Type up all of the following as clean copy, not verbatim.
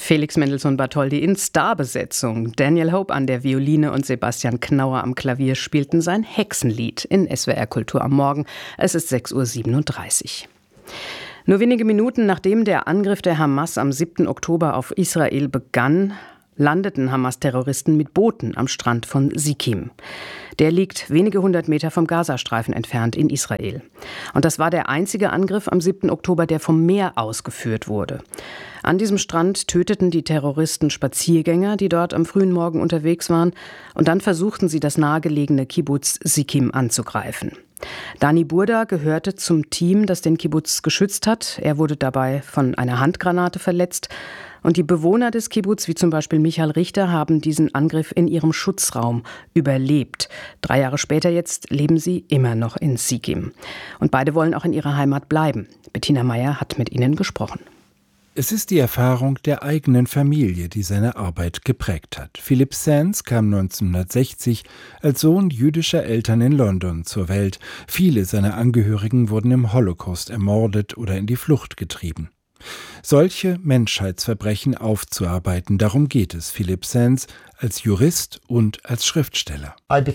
Felix Mendelssohn-Bartholdy in Starbesetzung. Daniel Hope an der Violine und Sebastian Knauer am Klavier spielten sein Hexenlied in SWR Kultur am Morgen. Es ist 6:37 Uhr. Nur wenige Minuten nachdem der Angriff der Hamas am 7. Oktober auf Israel begann, landeten Hamas-Terroristen mit Booten am Strand von Sikim. Der liegt wenige 100 Meter vom Gazastreifen entfernt in Israel. Und das war der einzige Angriff am 7. Oktober, der vom Meer ausgeführt wurde. An diesem Strand töteten die Terroristen Spaziergänger, die dort am frühen Morgen unterwegs waren. Und dann versuchten sie, das nahegelegene Kibbuz Sikim anzugreifen. Dani Burda gehörte zum Team, das den Kibbuz geschützt hat. Er wurde dabei von einer Handgranate verletzt. Und die Bewohner des Kibbuz, wie zum Beispiel Michael Richter, haben diesen Angriff in ihrem Schutzraum überlebt. 3 Jahre später jetzt leben sie immer noch in Sikim. Und beide wollen auch in ihrer Heimat bleiben. Bettina Meyer hat mit ihnen gesprochen. Es ist die Erfahrung der eigenen Familie, die seine Arbeit geprägt hat. Philip Sands kam 1960 als Sohn jüdischer Eltern in London zur Welt. Viele seiner Angehörigen wurden im Holocaust ermordet oder in die Flucht getrieben. Solche Menschheitsverbrechen aufzuarbeiten, darum geht es Philip Sands als Jurist und als Schriftsteller.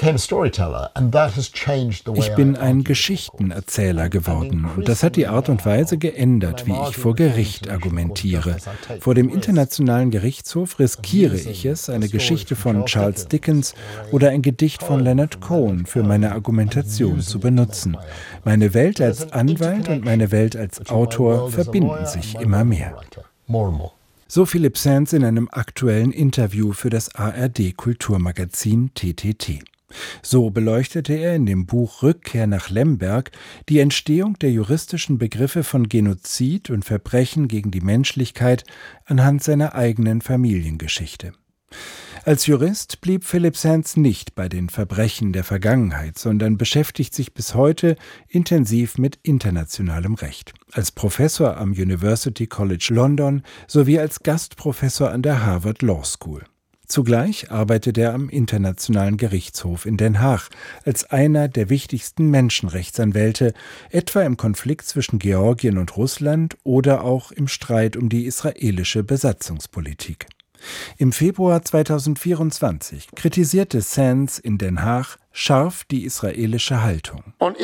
Ich bin ein Geschichtenerzähler geworden und das hat die Art und Weise geändert, wie ich vor Gericht argumentiere. Vor dem Internationalen Gerichtshof riskiere ich es, eine Geschichte von Charles Dickens oder ein Gedicht von Leonard Cohen für meine Argumentation zu benutzen. Meine Welt als Anwalt und meine Welt als Autor verbinden sich immer mehr. So Philip Sands in einem aktuellen Interview für das ARD-Kulturmagazin TTT. So beleuchtete er in dem Buch Rückkehr nach Lemberg die Entstehung der juristischen Begriffe von Genozid und Verbrechen gegen die Menschlichkeit anhand seiner eigenen Familiengeschichte. Als Jurist blieb Philip Sands nicht bei den Verbrechen der Vergangenheit, sondern beschäftigt sich bis heute intensiv mit internationalem Recht. Als Professor am University College London sowie als Gastprofessor an der Harvard Law School. Zugleich arbeitet er am Internationalen Gerichtshof in Den Haag als einer der wichtigsten Menschenrechtsanwälte, etwa im Konflikt zwischen Georgien und Russland oder auch im Streit um die israelische Besatzungspolitik. Im Februar 2024 kritisierte Sands in Den Haag scharf die israelische Haltung.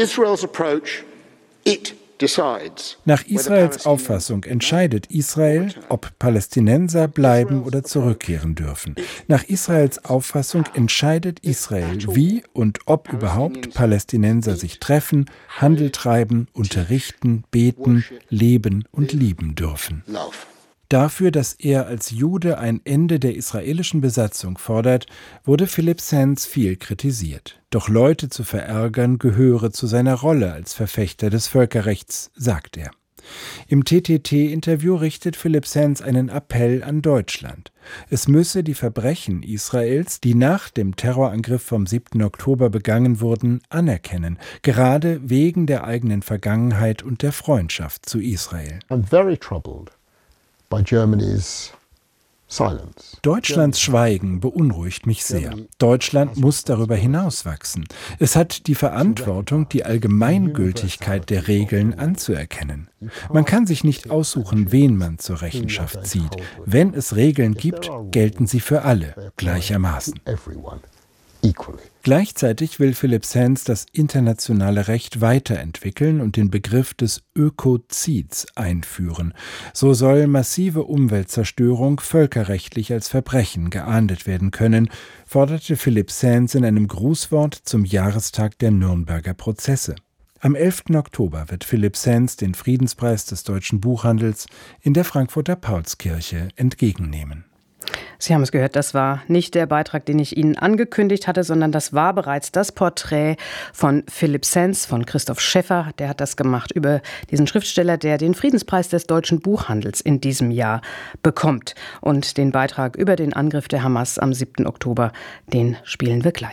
Nach Israels Auffassung entscheidet Israel, ob Palästinenser bleiben oder zurückkehren dürfen. Nach Israels Auffassung entscheidet Israel, wie und ob überhaupt Palästinenser sich treffen, Handel treiben, unterrichten, beten, leben und lieben dürfen. Dafür, dass er als Jude ein Ende der israelischen Besatzung fordert, wurde Philip Sands viel kritisiert. Doch Leute zu verärgern gehöre zu seiner Rolle als Verfechter des Völkerrechts, sagt er. Im TTT-Interview richtet Philip Sands einen Appell an Deutschland. Es müsse die Verbrechen Israels, die nach dem Terrorangriff vom 7. Oktober begangen wurden, anerkennen, gerade wegen der eigenen Vergangenheit und der Freundschaft zu Israel. I'm very troubled by Germany's silence. Deutschlands Schweigen beunruhigt mich sehr. Deutschland muss darüber hinauswachsen. Es hat die Verantwortung, die Allgemeingültigkeit der Regeln anzuerkennen. Man kann sich nicht aussuchen, wen man zur Rechenschaft zieht. Wenn es Regeln gibt, gelten sie für alle gleichermaßen. Gleichzeitig will Philip Sands das internationale Recht weiterentwickeln und den Begriff des Ökozids einführen. So soll massive Umweltzerstörung völkerrechtlich als Verbrechen geahndet werden können, forderte Philip Sands in einem Grußwort zum Jahrestag der Nürnberger Prozesse. Am 11. Oktober wird Philip Sands den Friedenspreis des deutschen Buchhandels in der Frankfurter Paulskirche entgegennehmen. Sie haben es gehört, das war nicht der Beitrag, den ich Ihnen angekündigt hatte, sondern das war bereits das Porträt von Philip Sands, von Christoph Schäffer. Der hat das gemacht über diesen Schriftsteller, der den Friedenspreis des deutschen Buchhandels in diesem Jahr bekommt. Und den Beitrag über den Angriff der Hamas am 7. Oktober, den spielen wir gleich.